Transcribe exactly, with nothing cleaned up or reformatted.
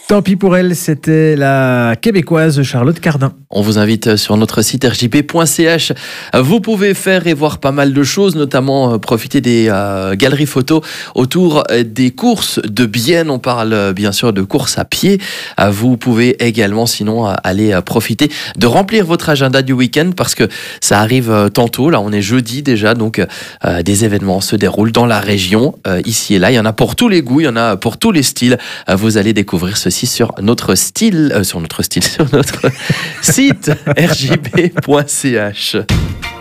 Tant pis pour elle, c'était la québécoise Charlotte Cardin. On vous invite sur notre site r j p point c h. Vous pouvez faire et voir pas mal de choses, notamment profiter des euh, galeries photos autour des courses de Bienne. On parle bien sûr de courses à pied. Vous pouvez également sinon aller profiter de remplir votre agenda du week-end parce que ça arrive tantôt. Là, on est jeudi déjà, donc euh, des événements se déroulent dans la région, euh, ici et là. Il y en a pour tous les goûts, il y en a pour tous les styles. Euh, vous allez découvrir ceci sur notre style, euh, sur notre style, sur notre site r j p point c h.